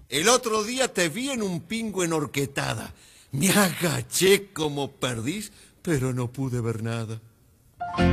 El otro día te vi en un pingo en horquetada. Me agaché como perdiz, pero no pude ver nada.